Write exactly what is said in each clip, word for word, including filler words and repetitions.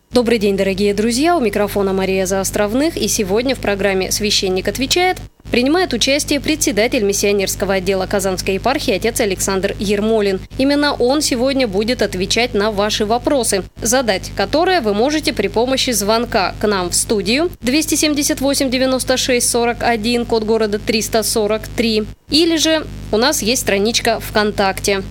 Добрый день, дорогие друзья, у микрофона Мария Заостровных, и сегодня в программе «Священник отвечает» принимает участие председатель миссионерского отдела Казанской епархии отец Александр Ермолин. Именно он сегодня будет отвечать на ваши вопросы, задать которые вы можете при помощи звонка к нам в студию двести семьдесят восемь девяносто шесть сорок один, код города триста сорок три, или же у нас есть страничка ВКонтакте.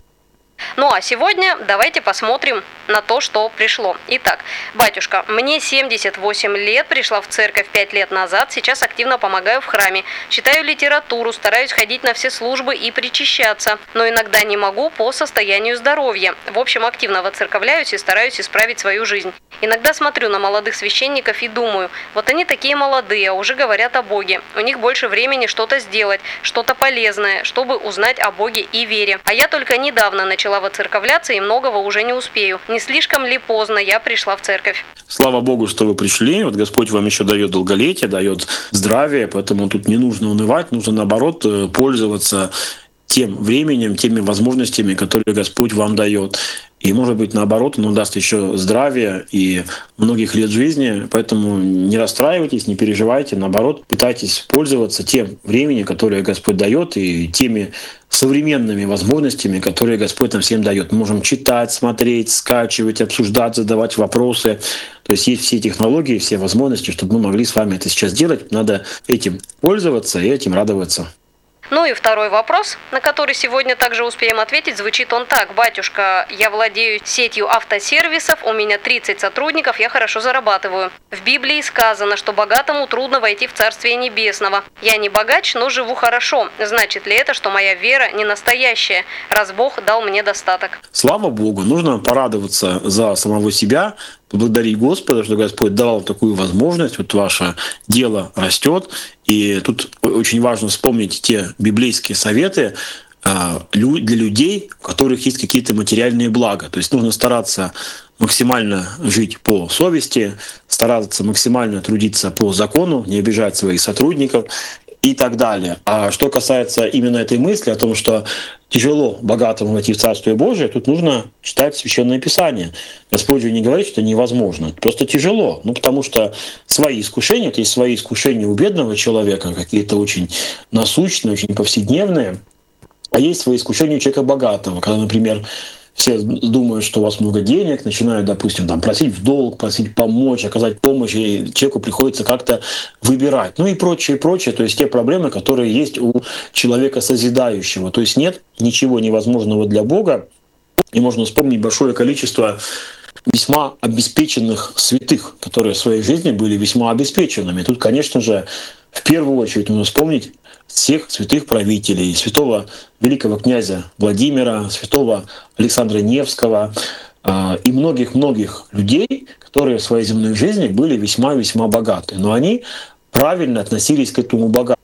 Ну а сегодня давайте посмотрим на то, что пришло. Итак, батюшка, мне семьдесят восемь лет, пришла в церковь пять лет назад, сейчас активно помогаю в храме, читаю литературу, стараюсь ходить на все службы и причащаться, но иногда не могу по состоянию здоровья. В общем, активно воцерковляюсь и стараюсь исправить свою жизнь. Иногда смотрю на молодых священников и думаю, вот они такие молодые, а уже говорят о Боге. У них больше времени что-то сделать, что-то полезное, чтобы узнать о Боге и вере. А я только недавно начала воцерковляться и многого уже не успею. Не слишком ли поздно я пришла в церковь? Слава Богу, что вы пришли. Вот Господь вам еще дает долголетие, дает здравие, поэтому тут не нужно унывать, нужно наоборот пользоваться тем временем, теми возможностями, которые Господь вам дает. И, может быть, наоборот, Он даст еще здравие и многих лет жизни. Поэтому не расстраивайтесь, не переживайте. Наоборот, пытайтесь пользоваться тем временем, которое Господь дает, и теми современными возможностями, которые Господь нам всем дает. Мы можем читать, смотреть, скачивать, обсуждать, задавать вопросы. То есть есть все технологии, все возможности, чтобы мы могли с вами это сейчас делать. Надо этим пользоваться и этим радоваться. Ну и второй вопрос, на который сегодня также успеем ответить, звучит он так. Батюшка, я владею сетью автосервисов, у меня тридцать сотрудников, я хорошо зарабатываю. В Библии сказано, что богатому трудно войти в Царствие Небесного. Я не богач, но живу хорошо. Значит ли это, что моя вера не настоящая, раз Бог дал мне достаток? Слава Богу, нужно порадоваться за самого себя, поблагодарить Господа, что Господь дал такую возможность, вот ваше дело растет. И тут очень важно вспомнить те библейские советы для людей, у которых есть какие-то материальные блага. То есть нужно стараться максимально жить по совести, стараться максимально трудиться по закону, не обижать своих сотрудников и так далее. А что касается именно этой мысли о том, что тяжело богатому войти в Царствие Божие, тут нужно читать Священное Писание. Господь же не говорит, что это невозможно. Просто тяжело. Ну, потому что свои искушения, это есть свои искушения у бедного человека, какие-то очень насущные, очень повседневные, а есть свои искушения у человека богатого, когда, например, все думают, что у вас много денег, начинают, допустим, там, просить в долг, просить помочь, оказать помощь, и человеку приходится как-то выбирать. Ну и прочее, прочее. То есть те проблемы, которые есть у человека созидающего. То есть нет ничего невозможного для Бога. И можно вспомнить большое количество весьма обеспеченных святых, которые в своей жизни были весьма обеспеченными. Тут, конечно же, в первую очередь нужно вспомнить всех святых правителей, святого великого князя Владимира, святого Александра Невского э, и многих-многих людей, которые в своей земной жизни были весьма-весьма богаты. Но они правильно относились к этому богатству.